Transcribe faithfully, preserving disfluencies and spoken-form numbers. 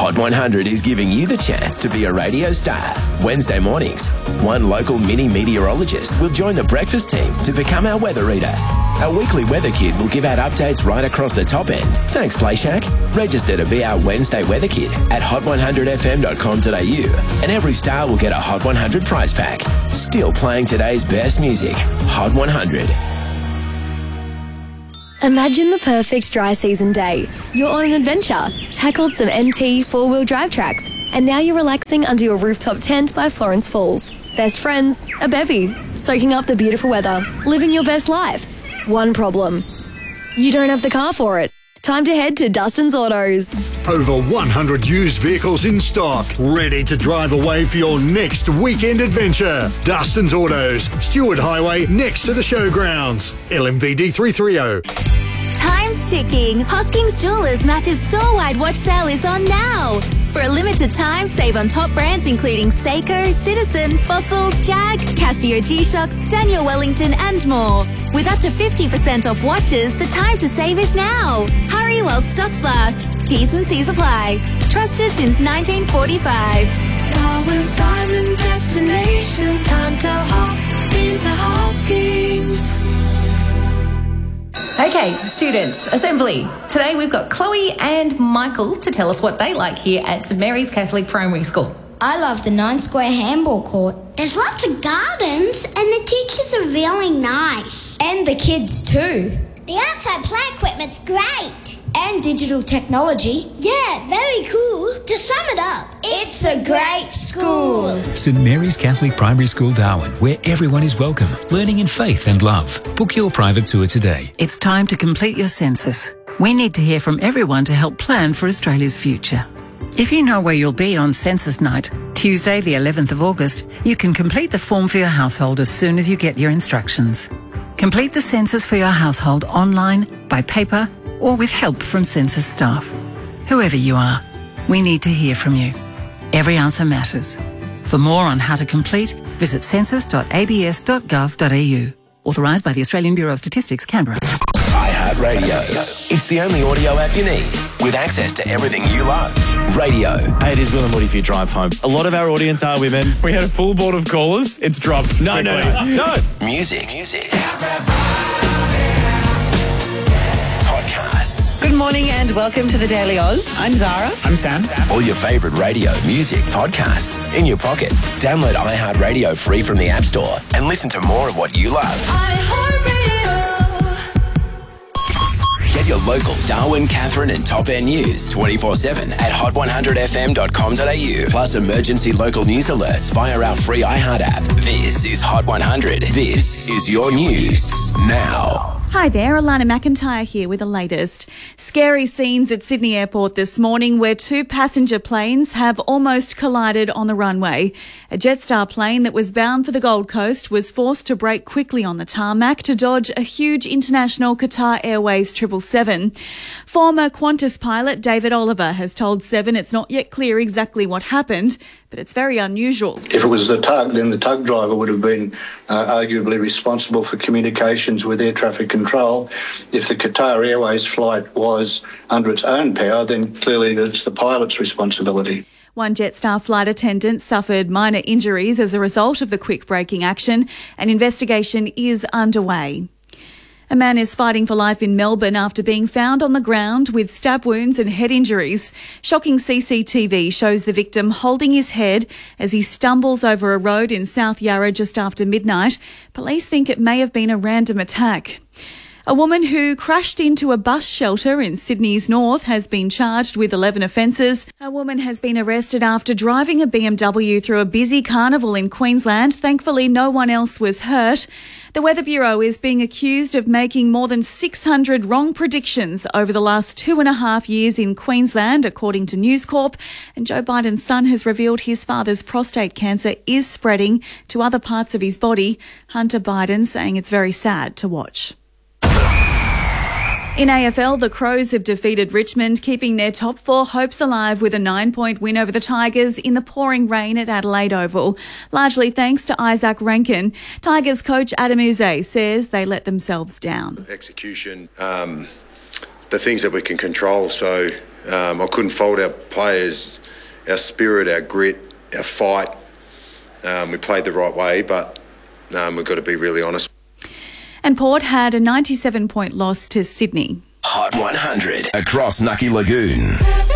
Hot one hundred is giving you the chance to be a radio star. Wednesday mornings, one local mini meteorologist will join the breakfast team to become our weather reader. Our weekly weather kid will give out updates right across the top end. Thanks, PlayShack. Register to be our Wednesday weather kid at hot one hundred f m dot com dot a u, and every star will get a Hot one hundred prize pack. Still playing today's best music. Hot one hundred. Imagine the perfect dry season day. You're on an adventure, tackled some M T four-wheel drive tracks, and now you're relaxing under your rooftop tent by Florence Falls. Best friends, a bevy, soaking up the beautiful weather, living your best life. One problem. You don't have the car for it. Time to head to Dustin's Autos. Over one hundred used vehicles in stock, ready to drive away for your next weekend adventure. Dustin's Autos, Stewart Highway, next to the showgrounds. L M V D three thirty. Time's ticking. Hoskings Jewelers' massive store-wide watch sale is on now. For a limited time, save on top brands including Seiko, Citizen, Fossil, Jag, Casio G-Shock, Daniel Wellington and more. With up to fifty percent off watches, the time to save is now. Hurry while stocks last. T's and C's apply. Trusted since nineteen forty-five. Darwin's Diamond Destination. Time to hop into Hoskings. Okay, students, assembly. Today we've got Chloe and Michael to tell us what they like here at St Mary's Catholic Primary School. I love the nine square handball court. There's lots of gardens and the teachers are really nice. And the kids too. The outside play equipment's great. And digital technology. Yeah, very cool. To sum it up, it's a great school. St Mary's Catholic Primary School, Darwin, where everyone is welcome, learning in faith and love. Book your private tour today. It's time to complete your census. We need to hear from everyone to help plan for Australia's future. If you know where you'll be on census night, Tuesday the eleventh of August, you can complete the form for your household as soon as you get your instructions. Complete the census for your household online, by paper, or with help from census staff. Whoever you are, we need to hear from you. Every answer matters. For more on how to complete, visit census dot a b s dot gov dot a u. Authorised by the Australian Bureau of Statistics, Canberra. iHeartRadio. It's the only audio app you need, with access to everything you love. Radio. Hey, it is Will and Woody for your drive home. A lot of our audience are women. We had a full board of callers. It's dropped. No, no, no, no. Music. Music. Podcasts. Good morning and welcome to the Daily Oz. I'm Zara. I'm Sam. All your favourite radio, music, podcasts in your pocket. Download iHeartRadio free from the App Store and listen to more of what you love. Get your local Darwin, Catherine and Top End news twenty-four seven at hot one hundred f m dot com dot a u. Plus emergency local news alerts via our free iHeart app. This is Hot one hundred. This is your news now. Hi there, Alana McIntyre here with the latest. Scary scenes at Sydney Airport this morning where two passenger planes have almost collided on the runway. A Jetstar plane that was bound for the Gold Coast was forced to brake quickly on the tarmac to dodge a huge international Qatar Airways triple seven. Former Qantas pilot David Oliver has told Seven it's not yet clear exactly what happened, but it's very unusual. If it was the tug, then the tug driver would have been uh, arguably responsible for communications with air traffic control. If the Qatar Airways flight was under its own power, then clearly it's the pilot's responsibility. One Jetstar flight attendant suffered minor injuries as a result of the quick braking action. An investigation is underway. A man is fighting for life in Melbourne after being found on the ground with stab wounds and head injuries. Shocking C C T V shows the victim holding his head as he stumbles over a road in South Yarra just after midnight. Police think it may have been a random attack. A woman who crashed into a bus shelter in Sydney's north has been charged with eleven offences. A woman has been arrested after driving a B M W through a busy carnival in Queensland. Thankfully, no one else was hurt. The Weather Bureau is being accused of making more than six hundred wrong predictions over the last two and a half years in Queensland, according to News Corp. And Joe Biden's son has revealed his father's prostate cancer is spreading to other parts of his body. Hunter Biden saying it's very sad to watch. In A F L, the Crows have defeated Richmond, keeping their top four hopes alive with a nine-point win over the Tigers in the pouring rain at Adelaide Oval, largely thanks to Isaac Rankin. Tigers coach Adam Uze says they let themselves down. Execution, um, the things that we can control. So Um, I couldn't fault our players, our spirit, our grit, our fight. Um, we played the right way, but um, we've got to be really honest. And Port had a ninety-seven point loss to Sydney. Hot one hundred across Nucky Lagoon.